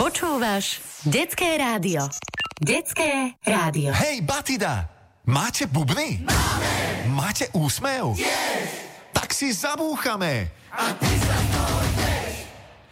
Počúvaš Detské rádio. Detské rádio. Hej, Batida! Máte bubny? Máme! Máte úsmev? Yes! Tak si zabúchame! A ty